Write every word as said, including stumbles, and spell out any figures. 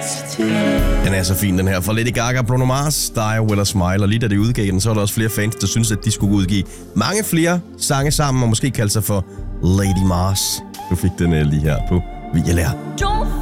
Den er så fin, den her. Fra Lady Gaga, Bruno Mars, Die With A Smile. Og lige da de udgav den, så er der også flere fans, der synes, at de skulle udgive mange flere sange sammen, og måske kalde sig for Lady Mars. Du fik den lige her på Viljelær.